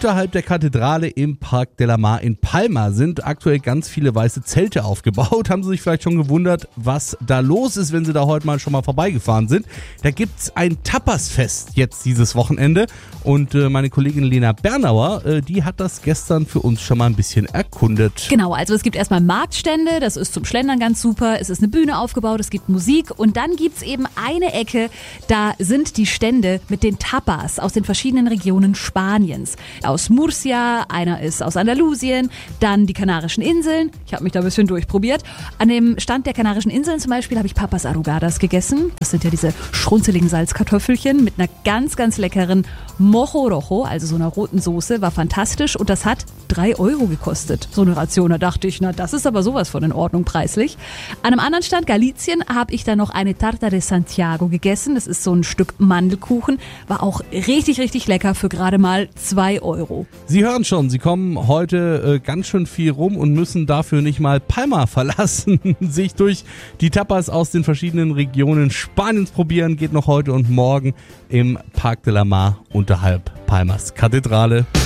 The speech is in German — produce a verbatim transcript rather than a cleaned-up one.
Unterhalb der Kathedrale im Parc de la Mar in Palma sind aktuell ganz viele weiße Zelte aufgebaut. Haben Sie sich vielleicht schon gewundert, was da los ist, wenn Sie da heute mal schon mal vorbeigefahren sind? Da gibt's ein Tapasfest jetzt dieses Wochenende und äh, meine Kollegin Lena Bernauer, äh, die hat das gestern für uns schon mal ein bisschen erkundet. Genau, also es gibt erstmal Marktstände, das ist zum Schlendern ganz super, es ist eine Bühne aufgebaut, es gibt Musik und dann gibt's eben eine Ecke, da sind die Stände mit den Tapas aus den verschiedenen Regionen Spaniens. Aus Murcia, einer ist aus Andalusien, dann die Kanarischen Inseln. Ich habe mich da ein bisschen durchprobiert. An dem Stand der Kanarischen Inseln zum Beispiel habe ich Papas Arrugadas gegessen. Das sind ja diese schrunzeligen Salzkartoffelchen mit einer ganz, ganz leckeren Mojo Rojo, also so einer roten Soße. War fantastisch und das hat drei Euro gekostet. So eine Ration, da dachte ich, na das ist aber sowas von in Ordnung preislich. An einem anderen Stand, Galicien, habe ich dann noch eine Tarta de Santiago gegessen. Das ist so ein Stück Mandelkuchen. War auch richtig, richtig lecker für gerade mal zwei Euro. Sie hören schon, Sie kommen heute äh, ganz schön viel rum und müssen dafür nicht mal Palma verlassen. Sich durch die Tapas aus den verschiedenen Regionen Spaniens probieren geht noch heute und morgen im Parc de la Mar unterhalb Palmas Kathedrale.